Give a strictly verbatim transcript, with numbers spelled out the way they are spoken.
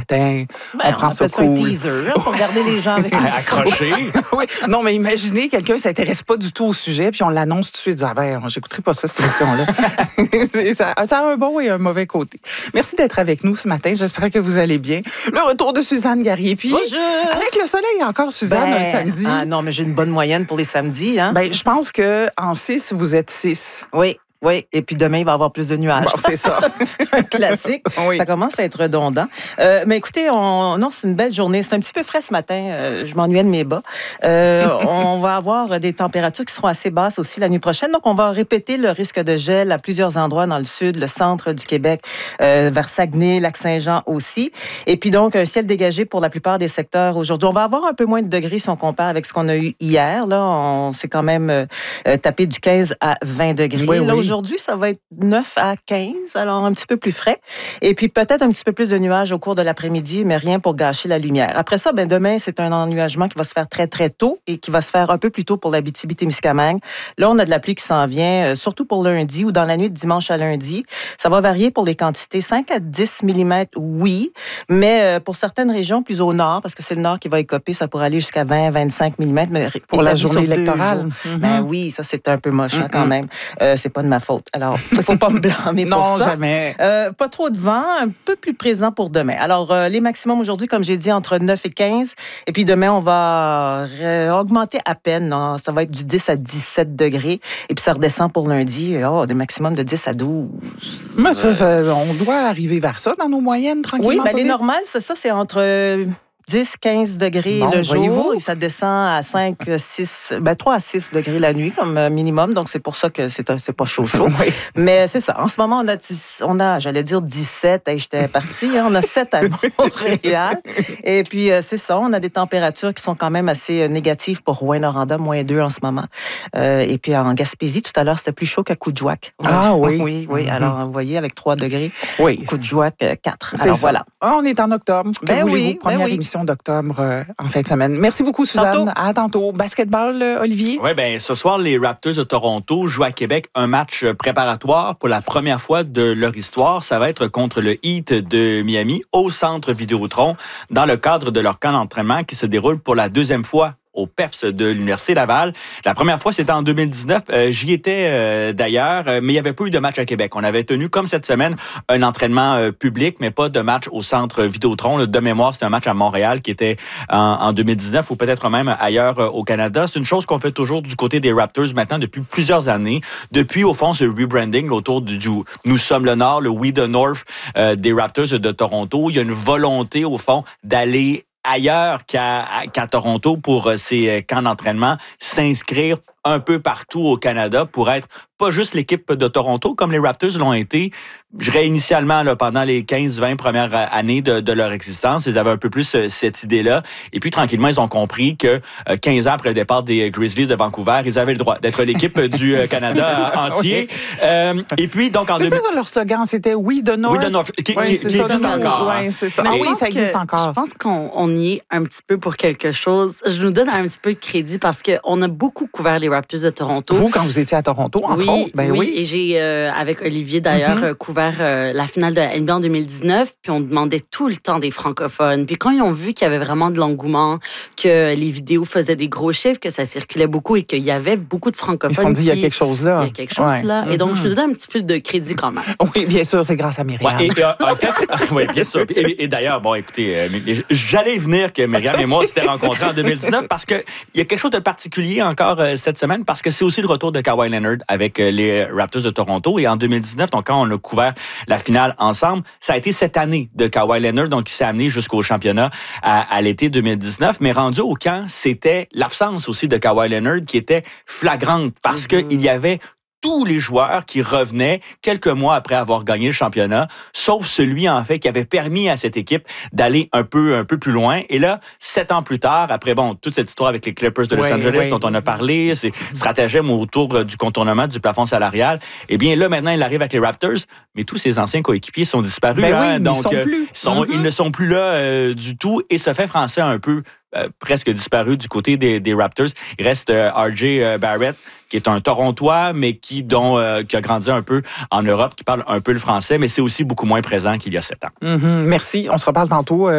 matin. Ben, on on prend ça appelle ça un cool. teaser, hein, pour garder les gens avec Accroché. Oui. Non, mais imaginez, quelqu'un ne s'intéresse pas du tout au sujet, puis on l'annonce tout de suite. Ah ben, j'écouterai pas ça, cette émission-là. ça, ça a un bon et un mauvais côté. Merci d'être avec nous ce matin. J'espère que vous allez bien. Le retour de Suzanne Garrier. Puis, Bonjour. avec le soleil encore, Suzanne, Ben, un samedi. Ah non, mais j'ai une bonne moyenne pour les samedis. Hein? Ben, je pense qu'en six, vous êtes six. Oui. Oui, et puis demain, il va y avoir plus de nuages. Bon, c'est ça. Classique. Oui. Ça commence à être redondant. Euh, mais écoutez, on, non, c'est une belle journée. C'est un petit peu frais ce matin. Euh, je m'ennuyais de mes bas. Euh, on va avoir des températures qui seront assez basses aussi la nuit prochaine. Donc, on va répéter le risque de gel à plusieurs endroits dans le sud, le centre du Québec, euh, vers Saguenay, Lac-Saint-Jean aussi. Et puis donc, un ciel dégagé pour la plupart des secteurs aujourd'hui. On va avoir un peu moins de degrés si on compare avec ce qu'on a eu hier. Là, on s'est quand même euh, tapé du quinze à vingt degrés. Oui, Là, oui. Aujourd'hui, ça va être neuf à quinze, alors un petit peu plus frais. Et puis peut-être un petit peu plus de nuages au cours de l'après-midi, mais rien pour gâcher la lumière. Après ça, ben demain, c'est un ennuagement qui va se faire très, très tôt et qui va se faire un peu plus tôt pour l'Abitibi-Témiscamingue. Là, on a de la pluie qui s'en vient, euh, surtout pour lundi ou dans la nuit de dimanche à lundi. Ça va varier pour les quantités. cinq à dix millimètres, oui, mais euh, pour certaines régions plus au nord, parce que c'est le nord qui va écoper, ça pourrait aller jusqu'à vingt à vingt-cinq millimètres. Mais Pour la établi journée sur deux électorale. jours. Mm-hmm. Ben oui, ça, c'est un peu moche hein, quand Mm-hmm. même. Euh, c'est pas de ma faute. Alors, il ne faut pas me blâmer pour Non, ça. jamais. Euh, pas trop de vent, un peu plus présent pour demain. Alors, euh, les maximums aujourd'hui, comme j'ai dit, entre neuf et quinze. Et puis demain, on va euh, augmenter à peine. Hein. Ça va être du dix à dix-sept degrés. Et puis ça redescend pour lundi. Oh, des maximums de dix à douze. Mais ça, ça, on doit arriver vers ça dans nos moyennes, tranquillement. Oui, ben, pas les vite? normales, c'est ça, c'est entre euh, dix à quinze degrés Bon, le jour. voyez-vous. Et ça descend à cinq à six, ben trois à six degrés la nuit comme minimum. Donc, c'est pour ça que c'est, c'est pas chaud chaud. Oui. Mais c'est ça. En ce moment, on a, on a j'allais dire dix-sept. Hey, j'étais partie. Hein, on a sept à Montréal. Et puis, euh, c'est ça. On a des températures qui sont quand même assez euh, négatives pour Rouyn-Noranda, moins deux en ce moment. Euh, et puis, en Gaspésie, tout à l'heure, c'était plus chaud qu'à Coudjouac. Ah oui. Oui, oui. Mm-hmm. Alors, vous voyez, avec trois degrés, Oui. Coudjouac, euh, quatre. C'est Alors, ça. voilà. Ah, on est en octobre. Que Ben voulez-vous? oui, Première ben oui. émission d'octobre euh, en fin de semaine. Merci beaucoup, Suzanne. Tantôt. À tantôt. Basketball, euh, Olivier? Oui, bien, ce soir, les Raptors de Toronto jouent à Québec un match préparatoire pour la première fois de leur histoire. Ça va être contre le Heat de Miami au Centre Vidéotron dans le cadre de leur camp d'entraînement qui se déroule pour la deuxième fois au PEPS de l'Université Laval. La première fois, c'était en deux mille dix-neuf. Euh, j'y étais euh, d'ailleurs, euh, mais il n'y avait pas eu de match à Québec. On avait tenu, comme cette semaine, un entraînement euh, public, mais pas de match au Centre Vidéotron. Le de mémoire, c'était un match à Montréal qui était en, en deux mille dix-neuf ou peut-être même ailleurs euh, au Canada. C'est une chose qu'on fait toujours du côté des Raptors maintenant depuis plusieurs années. Depuis, au fond, ce rebranding autour du, du Nous sommes le Nord, le We the North euh, des Raptors de Toronto. Il y a une volonté, au fond, d'aller ailleurs qu'à, qu'à Toronto pour ces camps d'entraînement, s'inscrire un peu partout au Canada pour être pas juste l'équipe de Toronto, comme les Raptors l'ont été, je dirais initialement là, pendant les quinze vingt premières années de, de leur existence. Ils avaient un peu plus euh, cette idée-là. Et puis, tranquillement, ils ont compris que euh, quinze ans après le départ des Grizzlies de Vancouver, ils avaient le droit d'être l'équipe du euh, Canada entier. Euh, et puis, donc, en C'est deux mille... ça, leur slogan, c'était We the North. We the North, qui, Oui, qui, c'est qui ça, existe nous. encore. Oui, c'est ça. Mais Ah je oui, pense ça existe que- encore. Je pense qu'on on y est un petit peu pour quelque chose. Je nous donne un petit peu de crédit parce qu'on a beaucoup couvert les Raptors de Toronto. Vous, quand vous étiez à Toronto, entre oui, autres, ben oui. oui. Et j'ai, euh, avec Olivier d'ailleurs, Mm-hmm. euh, couvert euh, la finale de la N B A en deux mille dix-neuf, puis on demandait tout le temps des francophones. Puis quand ils ont vu qu'il y avait vraiment de l'engouement, que les vidéos faisaient des gros chiffres, que ça circulait beaucoup et qu'il y avait beaucoup de francophones. Ils se sont dit, il y a qui- quelque chose là. Il y a quelque chose Ouais. là. Et donc, Mhm. je te donne un petit peu de crédit quand même. Oui, bien sûr, c'est grâce à Myriam. Ouais, et, et, en fait, oui, bien sûr. Et, et d'ailleurs, bon, écoutez, euh, j'allais venir que Myriam et moi s'étaient rencontrés en deux mille dix-neuf parce qu'il y a quelque chose de particulier encore euh, cette semaine parce que c'est aussi le retour de Kawhi Leonard avec euh, les Raptors de Toronto. Et en deux mille dix-neuf, donc quand on a couvert la finale ensemble, ça a été cette année de Kawhi Leonard, donc qui s'est amené jusqu'au championnat à, à l'été deux mille dix-neuf. Mais rendu au camp, c'était l'absence aussi de Kawhi Leonard qui était flagrante parce Mm-hmm. qu'il y avait tous les joueurs qui revenaient quelques mois après avoir gagné le championnat, sauf celui, en fait, qui avait permis à cette équipe d'aller un peu, un peu plus loin. Et là, sept ans plus tard, après, bon, toute cette histoire avec les Clippers de Los Oui, Angeles oui. dont on a parlé, ces stratagèmes autour du contournement du plafond salarial, eh bien, là, maintenant, il arrive avec les Raptors, mais tous ses anciens coéquipiers sont disparus. Ben hein, oui, mais ils donc, sont euh, plus. ils, sont, Mm-hmm. ils ne sont plus là euh, du tout. Et ce fait français a un peu euh, presque disparu du côté des, des Raptors. Il reste euh, R J euh, Barrett, qui est un Torontois, mais qui, dont, euh, qui a grandi un peu en Europe, qui parle un peu le français, mais c'est aussi beaucoup moins présent qu'il y a sept ans. Mhm. Merci. On se reparle tantôt. euh,